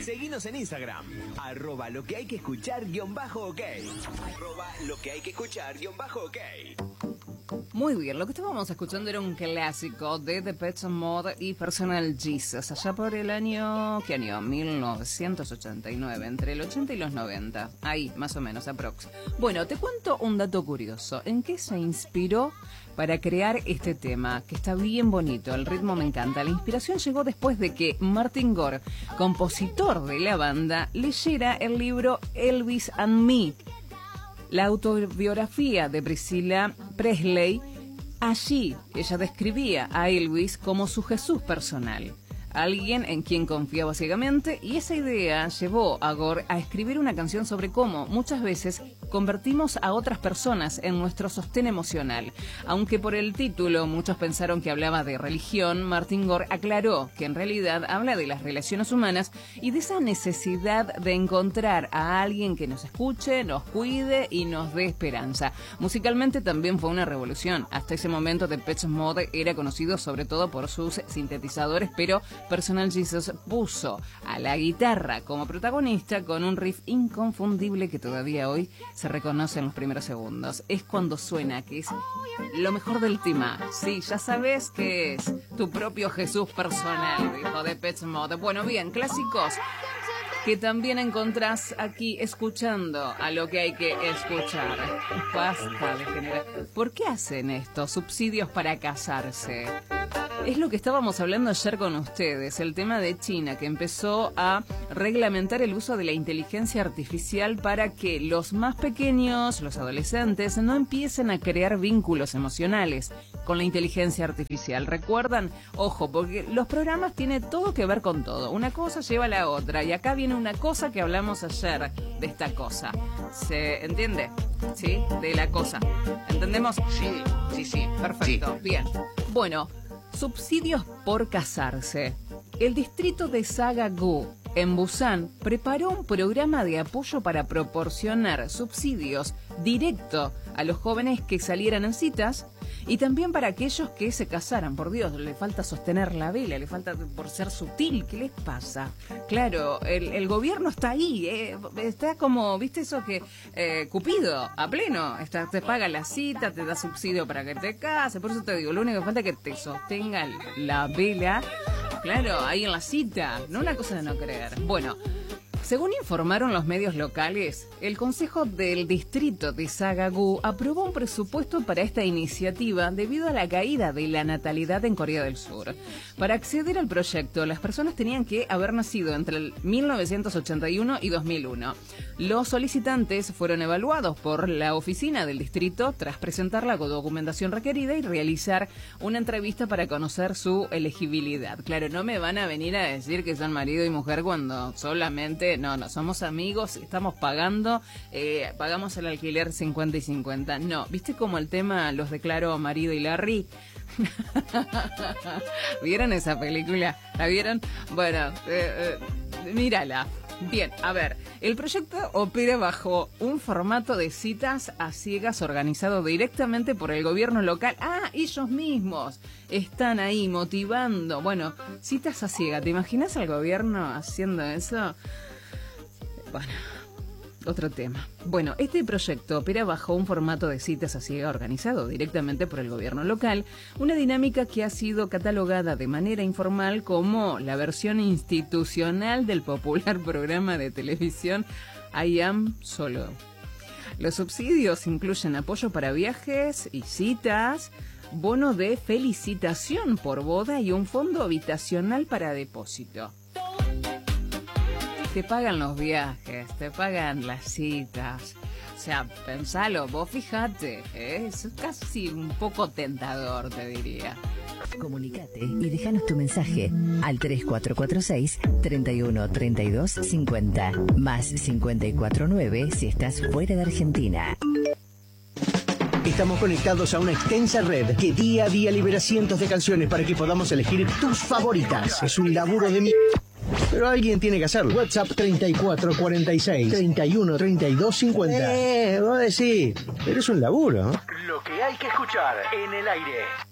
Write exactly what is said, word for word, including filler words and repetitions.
Seguinos en Instagram, arroba lo que hay que escuchar guión bajo ok. Arroba lo que hay que escuchar guión bajo ok. Muy bien, lo que estábamos escuchando era un clásico de Depeche Mode y Personal Jesus, allá por el año, ¿qué año? mil novecientos ochenta y nueve, entre el ochenta y los noventa, ahí, más o menos, aprox. Bueno, te cuento un dato curioso, ¿en qué se inspiró para crear este tema? Que está bien bonito, el ritmo me encanta. La inspiración llegó después de que Martin Gore, compositor de la banda, leyera el libro Elvis and Me, la autobiografía de Priscilla Presley. Allí ella describía a Elvis como su Jesús personal, alguien en quien confiaba ciegamente, y esa idea llevó a Gore a escribir una canción sobre cómo muchas veces convertimos a otras personas en nuestro sostén emocional. Aunque por el título muchos pensaron que hablaba de religión, Martin Gore aclaró que en realidad habla de las relaciones humanas y de esa necesidad de encontrar a alguien que nos escuche, nos cuide y nos dé esperanza. Musicalmente también fue una revolución. Hasta ese momento Depeche Mode era conocido sobre todo por sus sintetizadores, pero Personal Jesus puso a la guitarra como protagonista con un riff inconfundible que todavía hoy se reconoce en los primeros segundos. Es cuando suena, que es lo mejor del tema. Sí, ya sabes que es tu propio Jesús personal, dijo Depeche Mode. Bueno, bien, clásicos que también encontrás aquí escuchando a lo que hay que escuchar. Basta de generar. ¿Por qué hacen esto? Subsidios para casarse. Es lo que estábamos hablando ayer con ustedes, el tema de China, que empezó a reglamentar el uso de la inteligencia artificial para que los más pequeños, los adolescentes, no empiecen a crear vínculos emocionales con la inteligencia artificial. ¿Recuerdan? Ojo, porque los programas tienen todo que ver con todo. Una cosa lleva a la otra, y acá viene una cosa que hablamos ayer de esta cosa. ¿Se entiende? ¿Sí? De la cosa. ¿Entendemos? Sí, sí, sí. Perfecto, Sí. Bien. Bueno, subsidios por casarse. El distrito de Sagagu, en Busan, preparó un programa de apoyo para proporcionar subsidios directo a los jóvenes que salieran en citas y también para aquellos que se casaran. Por Dios, le falta sostener la vela, le falta por ser sutil. ¿Qué les pasa? Claro, el, el gobierno está ahí, eh, está como, ¿viste eso que eh, Cupido, a pleno, está, te paga la cita, te da subsidio para que te cases? Por eso te digo, lo único que falta es que te sostenga la vela, claro, ahí en la cita, no una cosa de no creer. Bueno, según informaron los medios locales, el Consejo del Distrito de Sagagu aprobó un presupuesto para esta iniciativa debido a la caída de la natalidad en Corea del Sur. Para acceder al proyecto, las personas tenían que haber nacido entre el mil novecientos ochenta y uno y dos mil uno. Los solicitantes fueron evaluados por la oficina del distrito tras presentar la documentación requerida y realizar una entrevista para conocer su elegibilidad. Claro, no me van a venir a decir que son marido y mujer cuando solamente... No, no, somos amigos, estamos pagando, eh, pagamos el alquiler cincuenta y cincuenta. No, ¿viste cómo el tema los declaró marido y Larry? ¿Vieron esa película? ¿La vieron? Bueno, eh, eh, mírala. Bien, a ver, el proyecto opera bajo un formato de citas a ciegas organizado directamente por el gobierno local. Ah, ellos mismos están ahí motivando. Bueno, citas a ciegas, ¿te imaginas al gobierno haciendo eso? Bueno, otro tema. Bueno, este proyecto opera bajo un formato de citas a ciega organizado directamente por el gobierno local, una dinámica que ha sido catalogada de manera informal como la versión institucional del popular programa de televisión I Am Solo. Los subsidios incluyen apoyo para viajes y citas, bono de felicitación por boda y un fondo habitacional para depósito. Te pagan los viajes, te pagan las citas. O sea, pensalo, vos fijate, ¿eh? Es casi un poco tentador, te diría. Comunicate y déjanos tu mensaje al tres cuatro cuatro seis, treinta y uno, treinta y dos, cincuenta, más cincuenta y cuatro nueve si estás fuera de Argentina. Estamos conectados a una extensa red que día a día libera cientos de canciones para que podamos elegir tus favoritas. Es un laburo de mi... Pero alguien tiene que hacerlo. WhatsApp treinta y cuatro cuarenta y seis, treinta y uno, treinta y dos, cincuenta. Eh, vos decís, pero es un laburo. Lo que hay que escuchar en el aire.